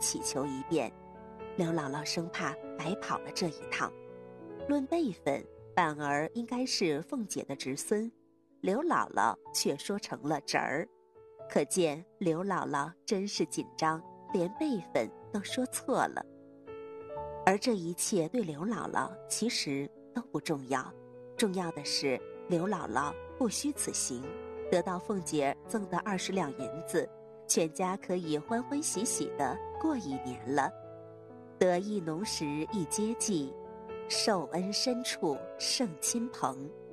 祈求一遍。刘姥姥生怕白跑了这一趟。论辈分，反而应该是凤姐的侄孙，刘姥姥却说成了侄儿，可见刘姥姥真是紧张，连辈分都说错了。而这一切对刘姥姥其实都不重要，重要的是刘姥姥不虚此行，得到凤姐赠的20两银子，全家可以欢欢喜喜地过一年了。得意浓时一接济，受恩深处胜亲朋。